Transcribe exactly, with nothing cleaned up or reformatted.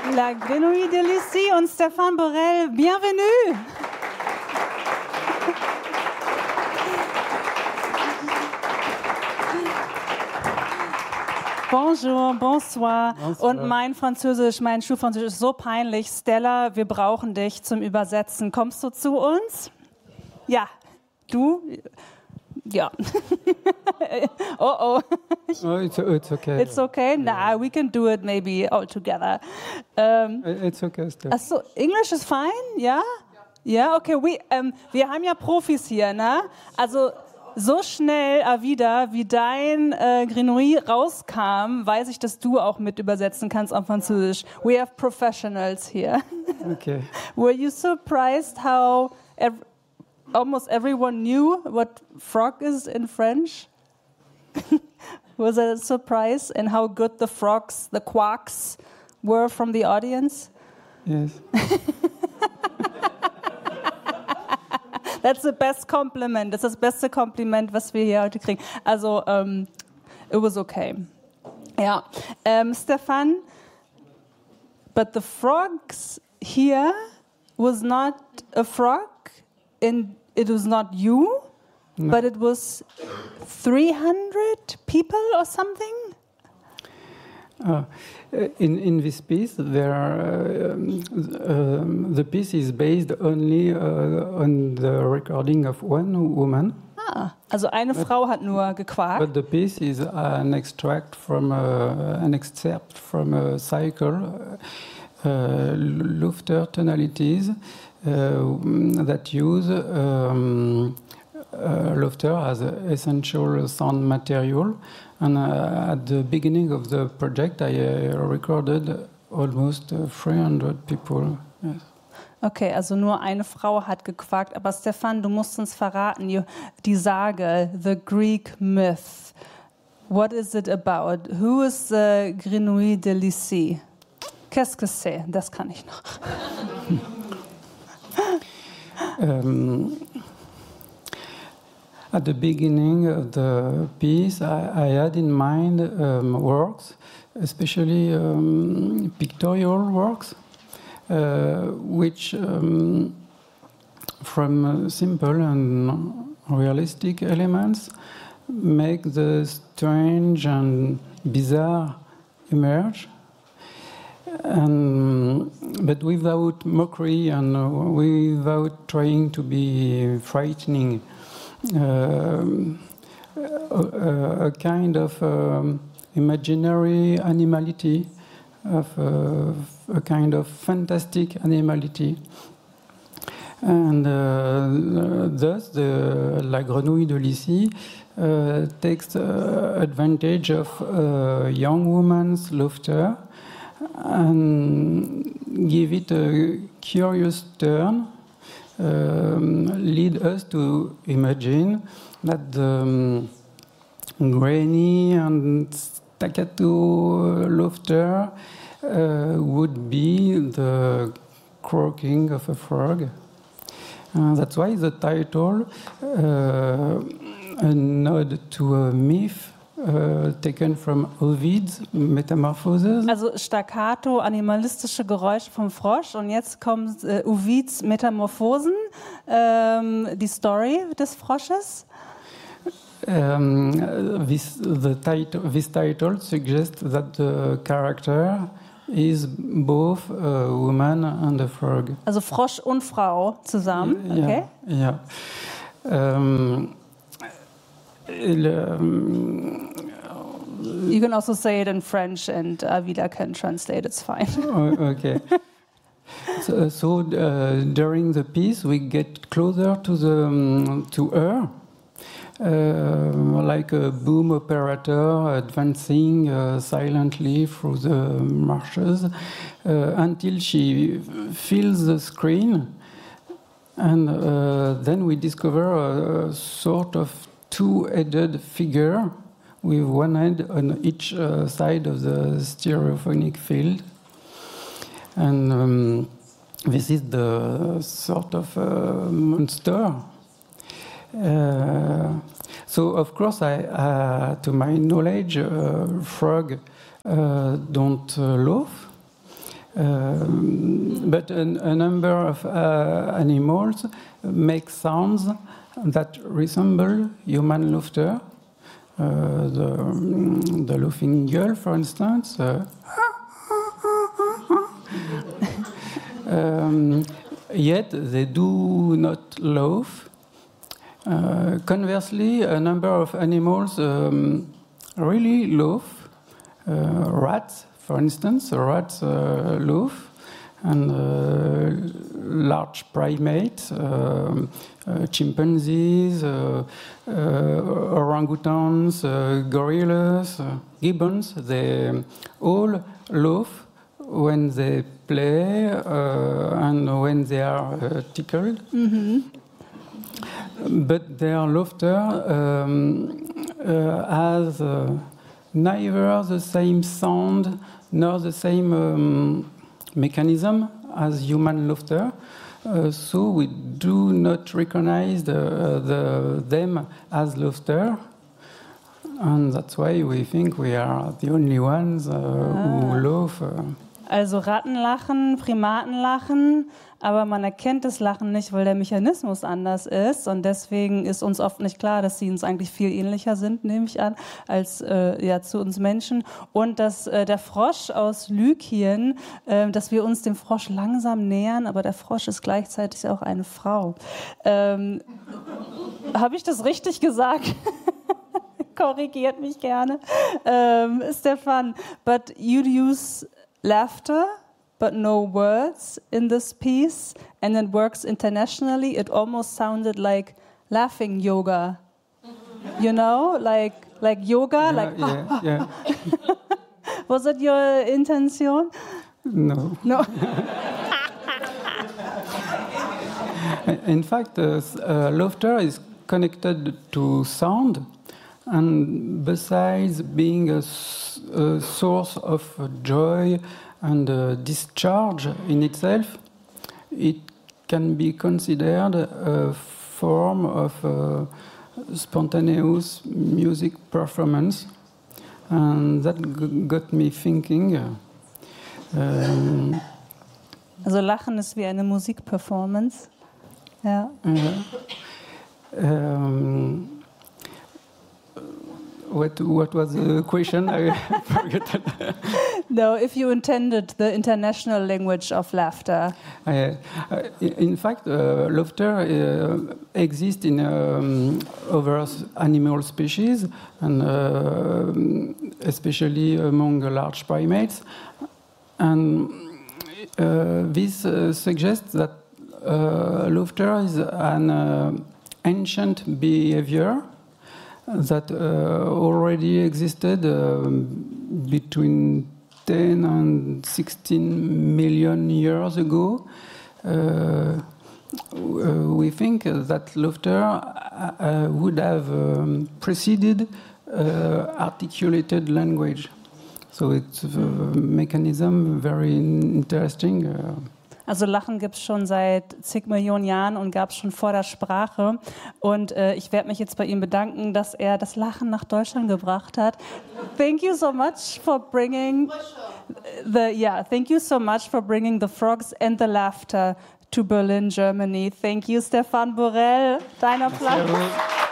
La Grenouille de Lucie und Stéphane Borel, bienvenue. Bonjour, bonsoir. bonsoir. Und mein Französisch, mein Schulfranzösisch ist so peinlich. Stella, wir brauchen dich zum Übersetzen. Kommst du zu uns? Ja. Du? Ja. oh oh. oh it's, it's okay. It's okay? Nah, we can do it maybe all together. Um, it's okay, Stella. Achso, English is fine? Ja? Ja, okay. We, um, wir haben ja Profis hier, ne? Also so schnell, Avida, wie dein äh, Grenouille rauskam, weiß ich, dass du auch mit übersetzen kannst auf Französisch. We have professionals here. Okay. Were you surprised how ev- almost everyone knew what frog is in French? Was it a surprise? And how good the frogs, the quacks, were from the audience? Yes. That's the best compliment. Das ist das beste Kompliment, was wir hier heute kriegen. Also, um, it was okay. Ja. Um, Stefan, but the frogs here was not a frog, and it was not you, no. But it was three hundred people or something? Uh, in in this piece, there are, um, um, the piece is based only uh, on the recording of one woman. Ah, also eine but, Frau hat nur gequakt. But the piece is an extract from a, an excerpt from a cycle, uh, Lufter tonalities uh, that use um, uh, Lufter as an essential sound material. And uh, at the beginning of the project, I uh, recorded almost uh, three hundred people. Yes. Okay, also nur eine Frau hat gequakt. Aber Stefan, du musst uns verraten, die Sage, the Greek myth. What is it about? Who is the Grenouille de Lucie? Qu'est-ce que c'est? Das kann ich noch. um, At the beginning of the piece, I, I had in mind um, works, especially um, pictorial works, uh, which, um, from uh, simple and realistic elements, make the strange and bizarre emerge, and, but without mockery and uh, without trying to be frightening. Uh, a, a kind of um, imaginary animality, of uh, a kind of fantastic animality. And uh, thus, the La Grenouille de Lucie uh, takes uh, advantage of a young woman's laughter and give it a curious turn. Um, lead us to imagine that the um, grainy and staccato laughter uh, would be the croaking of a frog. Uh, that's why the title, uh, a nod to a myth Uh, taken from Ovid's Metamorphoses. Also staccato, animalistische Geräusche vom Frosch. Und jetzt kommt äh, Ovids Metamorphosen, ähm, die Story des Frosches. Um, this, the title, this title suggests that the character is both a woman and a frog. Also Frosch und Frau zusammen, okay? Ja. Yeah. Um, um, You can also say it in French, and Avida can translate. It's fine. Oh, okay. So, so uh, during the piece, we get closer to the um, to her, uh, like a boom operator advancing uh, silently through the marshes uh, until she fills the screen, and uh, then we discover a sort of two-headed figure with one head on each uh, side of the stereophonic field. And um, this is the sort of uh, monster. Uh, so, of course, I, uh, to my knowledge, uh, frog uh, don't uh, laugh. Um, but a, a number of uh, animals make sounds that resemble human laughter. Uh, the, the laughing gull, for instance. Uh, um, yet they do not laugh. Uh, conversely, a number of animals um, really laugh. Uh, rats, for instance, rats uh, laugh. And uh, large primates, uh, uh, chimpanzees, uh, uh, orangutans, uh, gorillas, uh, gibbons, they all laugh when they play uh, and when they are uh, tickled. Mm-hmm. But their laughter um, uh, has uh, neither the same sound nor the same um, mechanism as human laughter, uh, so we do not recognize the, the, them as laughter, and that's why we think we are the only ones uh, ah. who laugh. Uh. Also Ratten lachen, Primaten lachen, aber man erkennt das Lachen nicht, weil der Mechanismus anders ist und deswegen ist uns oft nicht klar, dass sie uns eigentlich viel ähnlicher sind, nehme ich an, als äh, ja, zu uns Menschen und dass äh, der Frosch aus Lykien, äh, dass wir uns dem Frosch langsam nähern, aber der Frosch ist gleichzeitig auch eine Frau. Ähm, Habe ich das richtig gesagt? Korrigiert mich gerne. Ähm, Stefan, but you'd use laughter, but no words in this piece, and it works internationally. It almost sounded like laughing yoga, you know, like like yoga, yeah, like. Yeah, yeah. Was it your intention? No. No. In fact, uh, uh, laughter is connected to sound, and besides being a, a source of joy and uh, discharge in itself, it can be considered a form of uh, spontaneous music performance, and that g- got me thinking. Uh, um, also Lachen ist wie eine Musikperformance. Ja. Uh, um, What, what was the question? I forgot. No, if you intended the international language of laughter. Uh, in fact, uh, laughter uh, exists in um, other animal species, and uh, especially among large primates. And uh, this uh, suggests that uh, laughter is an uh, ancient behavior that uh, already existed uh, between ten and sixteen million years ago. Uh, we think that laughter uh, would have um, preceded uh, articulated language. So it's a mechanism very interesting. Uh, Also Lachen gibt es schon seit zig Millionen Jahren und gab es schon vor der Sprache. Und äh, ich werde mich jetzt bei ihm bedanken, dass er das Lachen nach Deutschland gebracht hat. Thank you so much for bringing the yeah. Thank you so much for bringing the frogs and the laughter to Berlin, Germany. Thank you, Stefan Borel. Dein Applaus.